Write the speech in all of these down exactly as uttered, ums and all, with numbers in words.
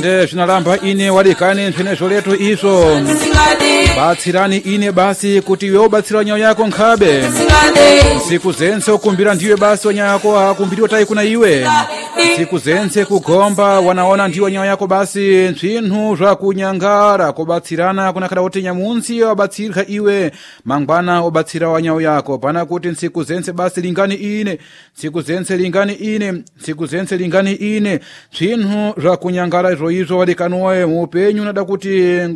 ende zvinalamba ine wadikani mphenesho letu izo batsirani ine basi kuti iwe ubatsira nyawo yako nkhabe siku zense ukumbira ndiwe basi wanyawo yako akumbiriwa tayi kuna iwe siku zense kugomba wanaona ndiwe nyawo yako basi ntwinthu zvakunyangara kubatsirana kunakhala kuti nyamunsi wabatsirika iwe mangwana ubatsira wanyawo yako pana kuti ntsiku zense basi lingani ine ntsiku zense lingani ine ntsiku zense lingani ine ntwinthu zvakunyangara izvo izvo wadikanuwe mupenyu nada kuti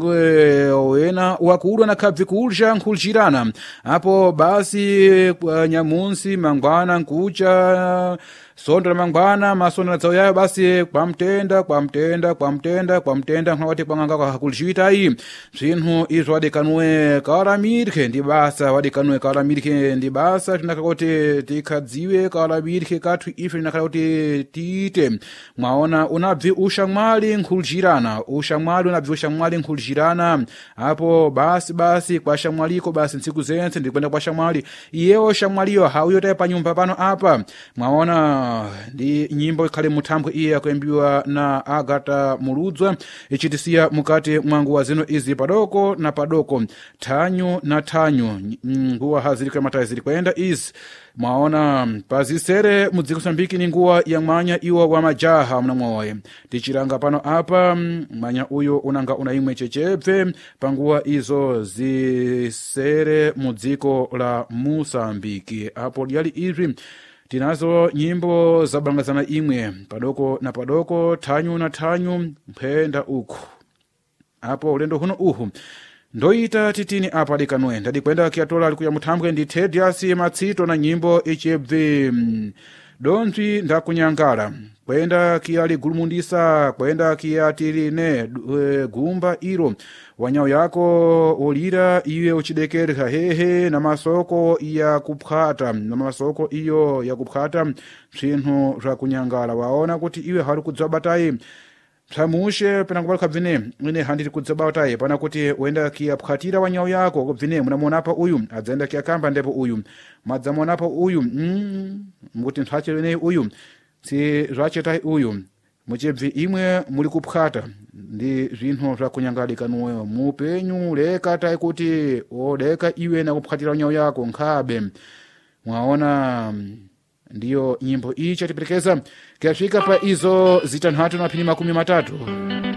wena wakulwa na khabvi kulja nkhulchirana apo basi nyamunsi mangwana nkucha sondo la mangwana masondo na yayo basi kwa mtenda kwa mtenda kwa mtenda kwa mtenda nkawati kwanganga kwa kulchita hii zvinhu izvo wadikanuwe kawaramirike ndi basa wadikanuwe kawaramirike ndi basa tinaka kuti tikadziwe kawaramirike kathu ife tinakhala kuti tiite mwaona unabvi ushamwali nkhulchirana ushamwali unabvi ushamwali nkhulchirana apo basi basi kwa shamwaliko basi ntsiku zense ndikwenda kwa shamwali iyewo shamwaliyo hauyo taye pa nyumba pano apa mwaona ndi nyimbo ikhale muthambwe iye yakuembiwa na Agata Muludzwa ichitisiya mukati mwangu wa zino izi padoko na padoko thanyu na thanyu nguwa hazirika matayi ziri kwenda izi mwaona pazisere mudzikusambiki ni nguwa ya mwanya iwa wa majaha mnamwoye tichiranga pano apa mwanya uyo unanga unaimwe chechebve panguwa izo zisere mudziko la Musambiki apo lyali izvi tinazo nyimbo zabangazana imwe padoko na padoko thanyu na thanyu mphenda uku apo ulendo huno uhu ndoita titini apa dikanuwe ndadikwenda kiatola alikuya muthambwe ndi Thedias Matsito na nyimbo ichebve donzwi ndakunyangala kwenda kiyali gulumundisa kwenda kiyatirine gumba iro wanyawo yako olira iwe uchidekereka hehe na masoko ya kuphata na masoko iyo ya kuphata zinthu zvakunyangala waona kuti iwe hari kudzabatayi tsamushe pena kubali kabvine ine handiri kudzabatayi pana kuti wenda kiyaphatira wanyawo yako kubvine munamuonapa uyu adzenda kiyakamba ndipo uyu madzamuonapa uyu mm, mkuti nthache wene uyu si zvachetayi uyu muchebvi imwe muli kuphata ndi zinthu zvakunyangalikanuwe mupenyu leka tayi kuti odeka iwe na kuphatira wanyawo yako nkhabe mwaona ndiyo nyimbo iyi chatiperekeza kiyafika pa izo zitanhatu na phini makumi matatu